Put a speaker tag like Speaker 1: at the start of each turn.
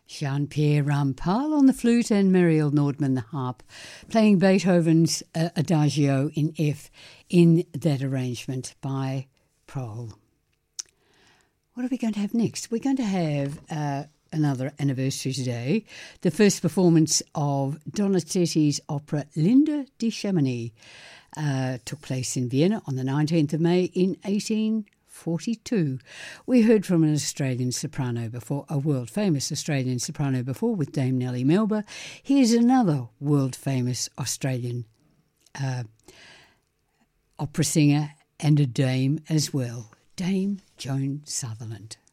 Speaker 1: Jean-Pierre Rampal on the flute and Muriel Nordman the harp, playing Beethoven's Adagio in F in that arrangement by Prohl. What are we going to have next? We're going to have another anniversary today, the first performance of Donizetti's opera Linda di Chamonix. Took place in Vienna on the 19th of May in 1842. We heard from an Australian soprano before, a world-famous Australian soprano before, with Dame Nellie Melba. Here's another world-famous Australian opera singer and a dame as well, Dame Joan Sutherland.